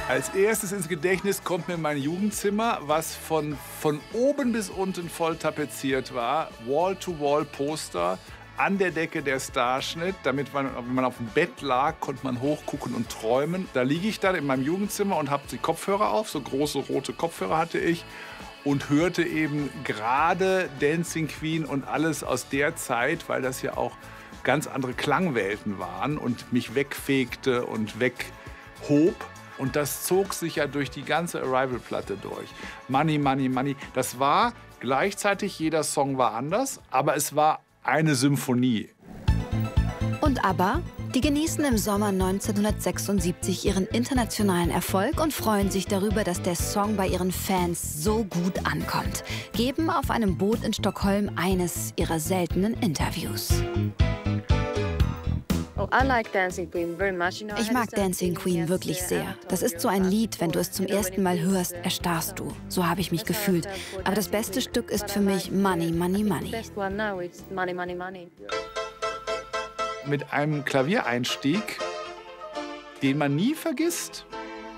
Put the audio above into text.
Als erstes ins Gedächtnis kommt mir mein Jugendzimmer, was von oben bis unten voll tapeziert war. Wall-to-Wall-Poster, an der Decke der Starschnitt. Damit man, wenn man auf dem Bett lag, konnte man hochgucken und träumen. Da liege ich dann in meinem Jugendzimmer und habe die Kopfhörer auf. So große rote Kopfhörer hatte ich. Und hörte eben gerade Dancing Queen und alles aus der Zeit, weil das ja auch ganz andere Klangwelten waren und mich wegfegte und weghob. Und das zog sich ja durch die ganze Arrival-Platte durch. Money, Money, Money. Das war gleichzeitig, jeder Song war anders, aber es war eine Symphonie. Und ABBA? Die genießen im Sommer 1976 ihren internationalen Erfolg und freuen sich darüber, dass der Song bei ihren Fans so gut ankommt. Geben auf einem Boot in Stockholm eines ihrer seltenen Interviews. Ich mag Dancing Queen wirklich sehr. Das ist so ein Lied, wenn du es zum ersten Mal hörst, erstarrst du. So habe ich mich gefühlt. Aber das beste Stück ist für mich Money, Money, Money. Mit einem Klaviereinstieg, den man nie vergisst.